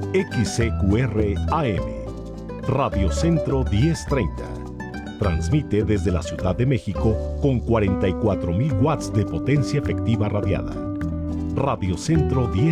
XCQR AM, Radio Centro 1030. Transmite desde la Ciudad de México con 44.000 watts de potencia efectiva radiada. Radio Centro 1030.